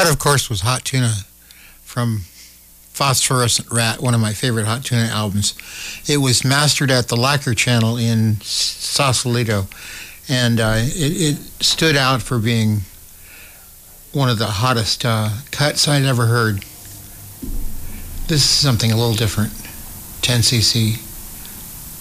That, of course, was Hot Tuna from Phosphorescent Rat, one of my favorite Hot Tuna albums. It was mastered at the Lacquer Channel in Sausalito, and it stood out for being one of the hottest cuts I'd ever heard. This is something a little different. 10cc.